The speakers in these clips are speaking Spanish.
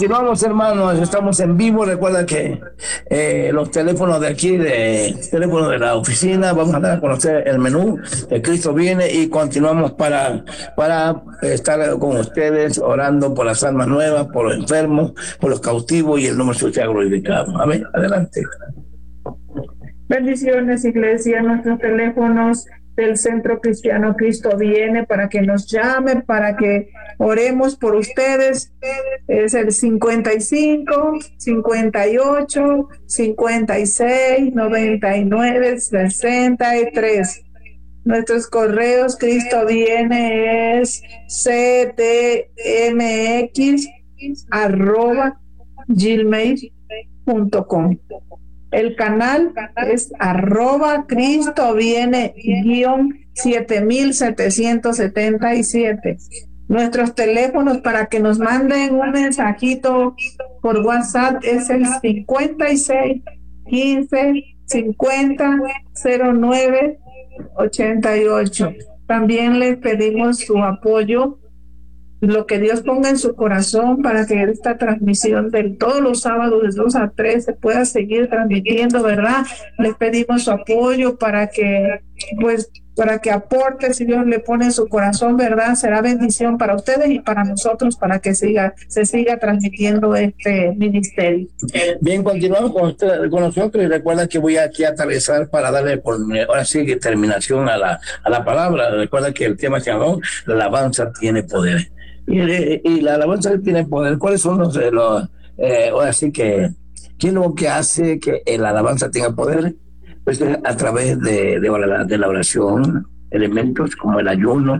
continuamos, hermanos, estamos en vivo. Recuerda que los teléfonos de aquí, teléfono de la oficina, vamos a dar a conocer el menú de Cristo Viene y continuamos para estar con ustedes orando por las almas nuevas, por los enfermos, por los cautivos y el nombre de Jesús sea glorificado. Amén. Adelante. Bendiciones, iglesia. Nuestros teléfonos del Centro Cristiano Cristo Viene para que nos llamen, para que oremos por ustedes. Es el 55 58 56 99 63. Nuestros correos Cristo Viene es cdmx@gmail.com. El canal es @Cristo Viene _7777. Nuestros teléfonos para que nos manden un mensajito por WhatsApp es el 56 15 50 09 88. También les pedimos su apoyo, lo que Dios ponga en su corazón para que esta transmisión de todos los sábados de 2 a 3 se pueda seguir transmitiendo, ¿verdad? Les pedimos su apoyo para que aporte, si Dios le pone en su corazón, ¿verdad? Será bendición para ustedes y para nosotros para que se siga transmitiendo este ministerio. Bien, continuamos con nosotros y recuerda que voy aquí a aterrizar para darle ahora sí terminación a la palabra. Recuerda que el tema se llamó La alabanza tiene poder. Y la alabanza tiene poder. ¿Cuáles son ahora sí que qué es lo que hace que la alabanza tenga poder? Pues a través de la oración, elementos como el ayuno.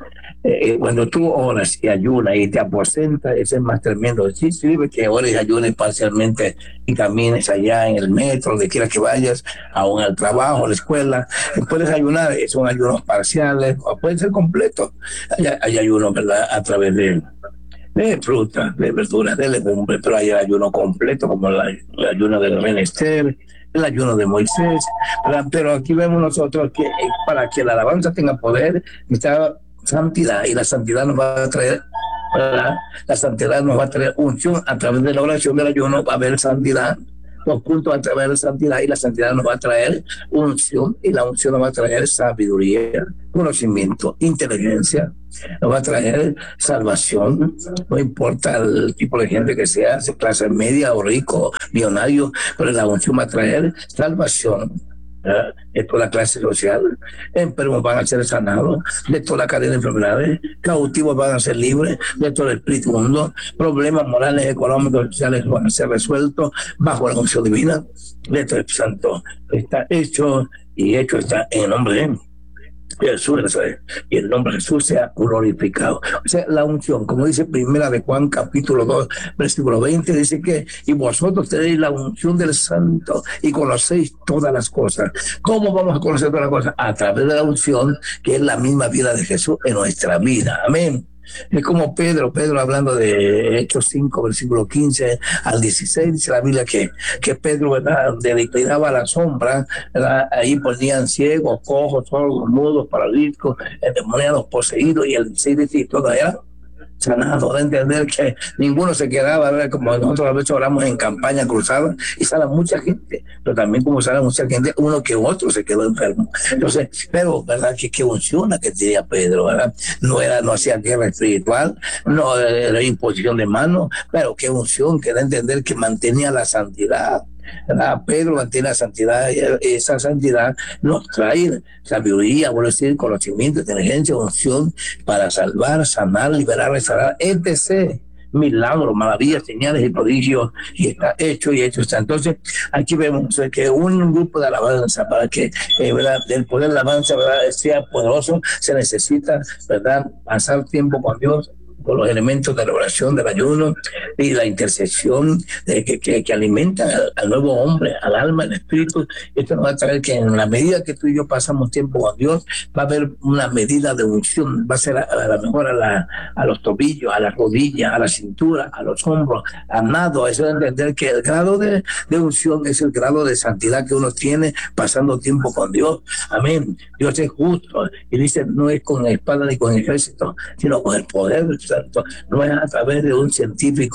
Cuando tú oras y ayunas y te aposentas, eso es más tremendo. Sí sirve que ores y ayunes parcialmente y camines allá en el metro, donde quiera que vayas, aún al trabajo, a la escuela. Puedes ayunar, son ayunos parciales o pueden ser completos. Hay ayunos, ¿verdad?, a través de frutas, de verduras, de legumbres, pero hay ayuno completo, como el ayuno del menester, el ayuno de Moisés, ¿verdad? Pero aquí vemos nosotros que para que la alabanza tenga poder, está santidad, y la santidad nos va a traer, ¿verdad? La santidad nos va a traer unción a través de la oración del ayuno, va a haber santidad. Los cultos a través de la santidad, y la santidad nos va a traer unción, y la unción nos va a traer sabiduría, conocimiento, inteligencia, nos va a traer salvación. No importa el tipo de gente que sea, si clase media o rico, millonario, pero la unción va a traer salvación. De toda la clase social, enfermos van a ser sanados de toda la cadena de enfermedades, cautivos van a ser libres de todo el espíritu mundo, problemas morales, económicos, sociales van a ser resueltos bajo la unción divina de este Espíritu Santo. Está hecho y hecho está en el nombre de Jesús, y el nombre de Jesús sea glorificado. O sea, la unción, como dice Primera de Juan capítulo 2 versículo 20, dice que y vosotros tenéis la unción del Santo y conocéis todas las cosas. ¿Cómo vamos a conocer todas las cosas? A través de la unción, que es la misma vida de Jesús en nuestra vida. Amén. Es como Pedro hablando de Hechos 5, versículo 15 al 16, dice la Biblia que Pedro, ¿verdad?, dedicaba a la sombra, ¿verdad? Ahí ponían ciegos, cojos, sordos, mudos, paralíticos, endemoniados, poseídos, y el 16 dice, y todo era sanado, de entender que ninguno se quedaba, ¿verdad? Como nosotros a veces oramos en campaña cruzada y sale mucha gente, pero también como sale mucha gente, uno que otro se quedó enfermo. Entonces, pero verdad que unción que tenía Pedro, ¿verdad? No hacía guerra espiritual, no era imposición de manos, pero qué unción, que da a entender que mantenía la santidad. Pedro mantiene la santidad, y esa santidad nos trae sabiduría, bueno, decir, conocimiento, inteligencia, unción para salvar, sanar, liberar, restaurar, etc. Milagros, maravillas, señales y prodigios, y está hecho y hecho está. Entonces, aquí vemos que un grupo de alabanza, para que ¿verdad?, el poder de la alabanza, ¿verdad?, sea poderoso, se necesita, ¿verdad?, pasar tiempo con Dios, con los elementos de la oración, del ayuno y la intercesión que alimentan al nuevo hombre, al alma, al espíritu. Esto nos va a traer que en la medida que tú y yo pasamos tiempo con Dios, va a haber una medida de unción, va a ser a lo mejor a los tobillos, a las rodillas, a la cintura, a los hombros, a nado. Eso es entender que el grado de unción es el grado de santidad que uno tiene pasando tiempo con Dios. Amén. Dios es justo y dice, no es con espada ni con ejército, sino con el poder del Santo. No es a través de un científico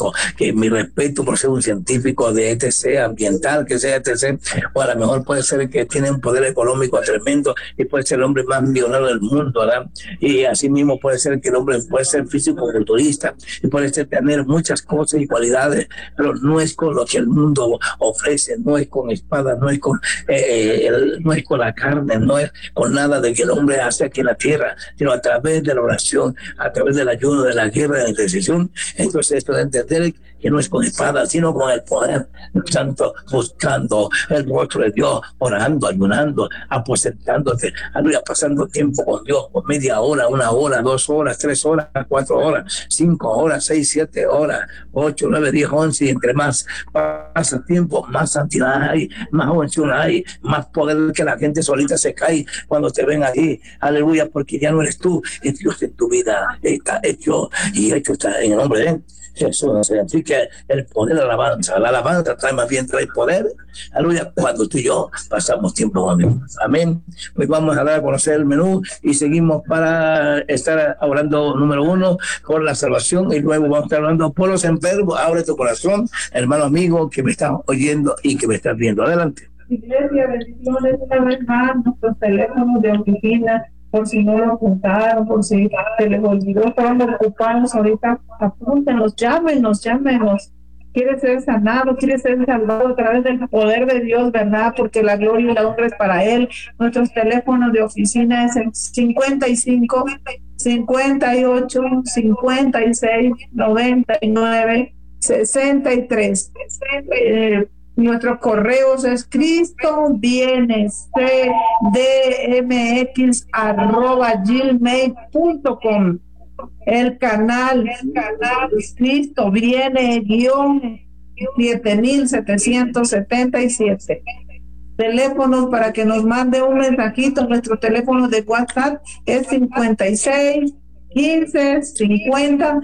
científico, que mi respeto por ser un científico de ETC, ambiental, que sea ETC, o a lo mejor puede ser que tiene un poder económico tremendo y puede ser el hombre más millonario del mundo, ¿verdad? Y así mismo puede ser que el hombre puede ser físico-culturista y puede ser tener muchas cosas y cualidades, pero no es con lo que el mundo ofrece, no es con espadas, no es con la carne, no es con nada de que el hombre hace aquí en la tierra, sino a través de la oración, a través del ayuno, de la guerra, de la intercesión. Entonces esto de entender que no es con espada, sino con el poder santo, buscando el rostro de Dios, orando, ayunando, aposentándote, aleluya, pasando tiempo con Dios, por media hora, 1 hora, 2 horas, 3 horas, 4 horas, 5 horas, 6, 7 horas, 8, 9, 10, 11, y entre más pasa tiempo, más santidad hay, más oración hay, más poder, que la gente solita se cae cuando te ven ahí, aleluya, porque ya no eres tú, es Dios en tu vida, está hecho, y hecho está en el nombre de Jesús. Así que el poder de la alabanza trae más bien, trae poder, aleluya, cuando tú y yo pasamos tiempo con Dios. Amén. Pues vamos a dar a conocer el menú y seguimos para estar hablando, número 1, por la salvación, y luego vamos a estar hablando por los enfermos. Abre tu corazón, hermano amigo que me estás oyendo y que me estás viendo. Adelante. Iglesia, bendiciones una vez más, nuestros teléfonos de oficina, por si no lo apuntaron, por si se les olvidó cuando ocupamos ahorita, apúntenlos, llámenos. Quiere ser sanado, quiere ser salvado a través del poder de Dios, ¿verdad? Porque la gloria y la honra es para Él. Nuestros teléfonos de oficina es el 55 58 56 99 63. Nuestros correos es cristovienes@gmail.com. El canal Cristo Viene _7777. Teléfonos para que nos mande un mensajito. Nuestro teléfono de WhatsApp es 56 15 50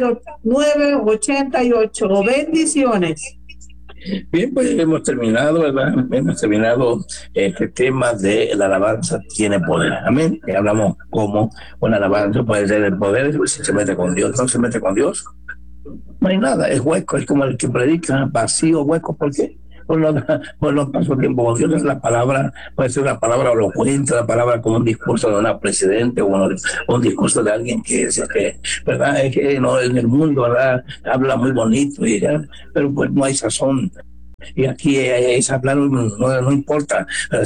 09 88. Bendiciones. Bien, pues hemos terminado, ¿verdad? Hemos terminado este tema de la alabanza tiene poder. Amén. Y hablamos cómo una alabanza puede ser el poder si se mete con Dios. No se mete con Dios, no hay nada, es hueco, es como el que predica, vacío, hueco. ¿Por qué? Pues no paso tiempo con Dios. La palabra puede ser una palabra elocuente, una palabra como un discurso de una presidente o un discurso de alguien que ¿verdad? Es que no, en el mundo, ¿verdad? Habla muy bonito, pero pues no hay sazón. Y aquí es hablar, no importa,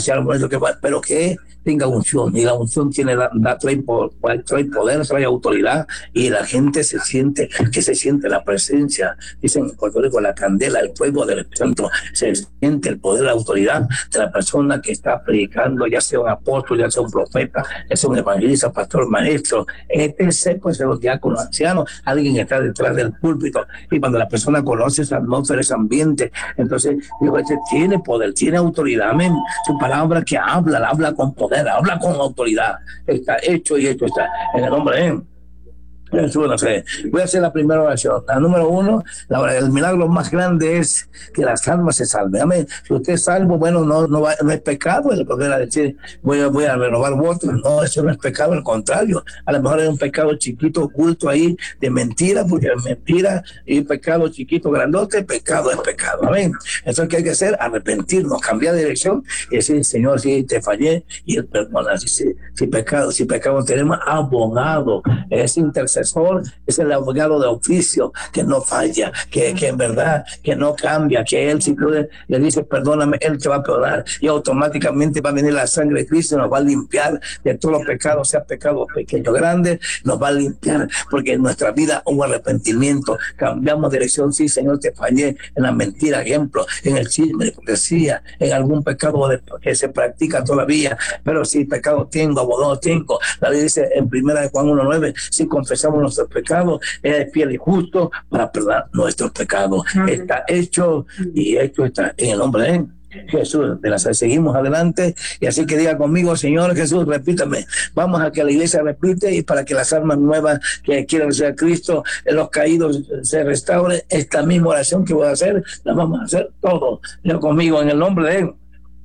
pero que tenga unción, y la unción trae poder, trae autoridad, y la gente se siente la presencia, dicen en Puerto Rico, la candela, el fuego del Santo, se siente el poder, la autoridad de la persona que está predicando, ya sea un apóstol, ya sea un profeta, ya sea un evangelista, pastor, maestro, puede ser los diáconos, ancianos, alguien que está detrás del púlpito, y cuando la persona conoce esa atmósfera, ese ambiente, entonces Dios tiene poder, tiene autoridad. Amén. Su palabra que habla con poder, habla con autoridad. Está hecho y hecho está. En el nombre de Jesús, no sé. Voy a hacer la primera oración. La número 1, el milagro más grande es que las almas se salven. Amén. Si usted es salvo, bueno, no es pecado el poder decir voy a renovar votos. No, eso no es pecado, al contrario. A lo mejor es un pecado chiquito, oculto ahí, de mentira, porque es mentira, y pecado chiquito, grandote, pecado es pecado. Amén. Eso que hay que hacer, arrepentirnos, cambiar de dirección y decir, Señor, si te fallé, y Él perdona. Si pecado tenemos abogado, es intercesor, es el abogado de oficio que no falla, que en verdad que no cambia, que Él si puede, le dice perdóname, Él te va a perdonar, y automáticamente va a venir la sangre de Cristo y nos va a limpiar de todos los pecados, sea pecados pequeños o grandes, nos va a limpiar, porque en nuestra vida hubo arrepentimiento, cambiamos dirección. Sí, Señor, te fallé en la mentira, ejemplo, en el chisme, hipocresía, en algún pecado que se practica todavía, pero si pecado tengo, abogado tengo. La Biblia dice en 1 Juan 1:9, si confesamos nuestros pecados, es fiel y justo para perdonar nuestros pecados. Está hecho y hecho está en el nombre de Jesús de Nazaret. Seguimos adelante, y así que diga conmigo, Señor Jesús, repítame. Vamos a que la iglesia repite, y para que las almas nuevas que quieran ser a Cristo, los caídos se restauren. Esta misma oración que voy a hacer, la vamos a hacer todos. Diga conmigo, en el nombre de Él.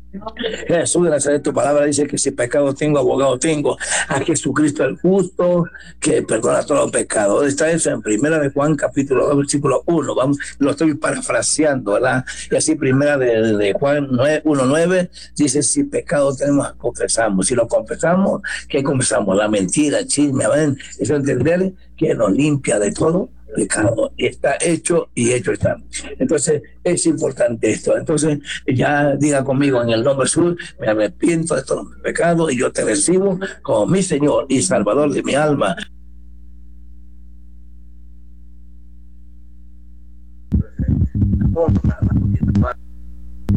Jesús de Nazaret, tu palabra dice que si pecado tengo, abogado tengo a Jesucristo el justo, que perdona todos los pecados. Está eso en Primera de Juan, capítulo 2, versículo 1. Vamos, lo estoy parafraseando, ¿verdad? Y así Primera de Juan 1:9 dice, si pecado tenemos, confesamos. Si lo confesamos, ¿qué confesamos? La mentira, el chisme, ¿ven? Eso entender que nos limpia de todo pecado. Está hecho y hecho está. Entonces es importante esto. Entonces ya diga conmigo en el nombre de Jesús, me arrepiento de todos los pecados y yo te recibo como mi Señor y Salvador de mi alma.